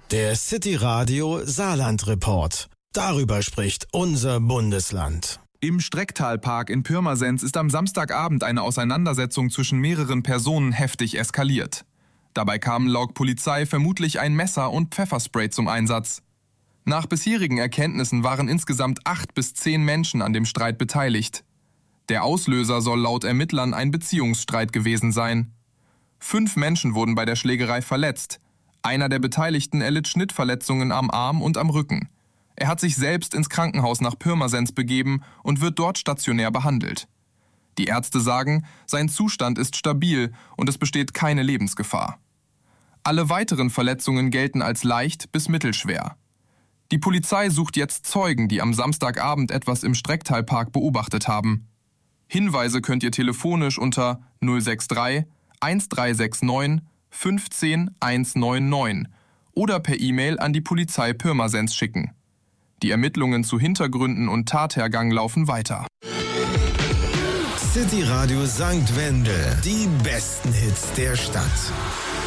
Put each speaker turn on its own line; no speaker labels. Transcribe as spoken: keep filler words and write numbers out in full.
Der City Radio Saarland Report. Darüber spricht unser Bundesland.
Im Strecktalpark in Pirmasens ist am Samstagabend eine Auseinandersetzung zwischen mehreren Personen heftig eskaliert. Dabei kamen laut Polizei vermutlich ein Messer und Pfefferspray zum Einsatz. Nach bisherigen Erkenntnissen waren insgesamt acht bis zehn Menschen an dem Streit beteiligt. Der Auslöser soll laut Ermittlern ein Beziehungsstreit gewesen sein. Fünf Menschen wurden bei der Schlägerei verletzt. Einer der Beteiligten erlitt Schnittverletzungen am Arm und am Rücken. Er hat sich selbst ins Krankenhaus nach Pirmasens begeben und wird dort stationär behandelt. Die Ärzte sagen, sein Zustand ist stabil und es besteht keine Lebensgefahr. Alle weiteren Verletzungen gelten als leicht bis mittelschwer. Die Polizei sucht jetzt Zeugen, die am Samstagabend etwas im Strecktalpark beobachtet haben. Hinweise könnt ihr telefonisch unter null sechs drei eins drei sechs neun fünfzehn hundertneunundneunzig oder per E-Mail an die Polizei Pirmasens schicken. Die Ermittlungen zu Hintergründen und Tathergang laufen weiter.
City Radio Sankt Wendel. Die besten Hits der Stadt.